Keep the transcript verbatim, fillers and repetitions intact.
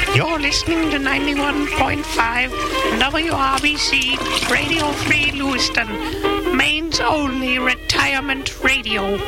You're listening to ninety-one point five W R B C Radio Free Lewiston, Maine's only retirement radio.